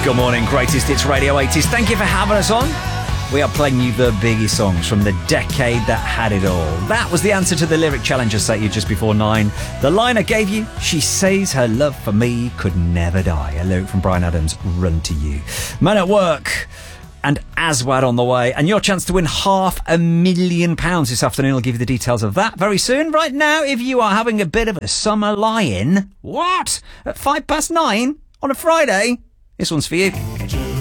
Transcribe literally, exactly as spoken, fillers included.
Good morning, Greatest Hits Radio eighties. Thank you for having us on. We are playing you the biggest songs from the decade that had it all. That was the answer to the lyric challenge I set you just before nine. The line I gave you, she says her love for me could never die. A lyric from Bryan Adams, Run to You. Man at Work and Aswad on the way. And your chance to win half a million pounds this afternoon. I'll give you the details of that very soon. Right now, if you are having a bit of a summer lie-in, what? At five past nine on a Friday? This one's for you.